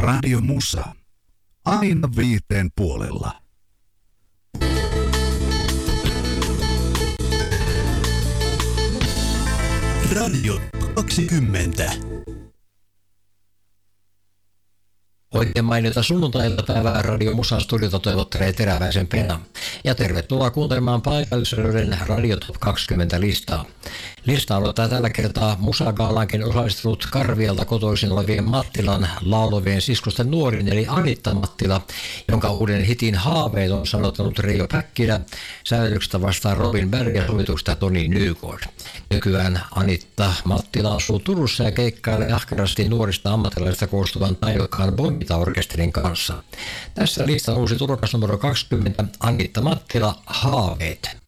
Radio Musa. Aina 5:00. Radio 20. Oikein mainiota sunnuntai-iltapäivää Radio Musan studiota toivottelee Teräväisen Pena. Ja tervetuloa kuuntelemaan paikallisuuden Radio Top 20 listaa. Lista aloittaa tällä kertaa Musagaalaankin osallistunut Karvialta kotoisin olevien Mattilan laulovien siskosten nuorin eli Anitta Mattila, jonka uuden hitin Haaveet on sanottanut Reijo Päkkilä, sävelyksestä vastaan Robin Berg ja sovituksesta Toni Nygård. Nykyään Anitta Mattila asuu Turussa ja keikkailee ahkerasti nuorista ammattilaisista koostuvan taivokkaan Bonita-orkesterin kanssa. Tässä listan uusi tulokas numero 20, Anitta Mattila, Haaveet.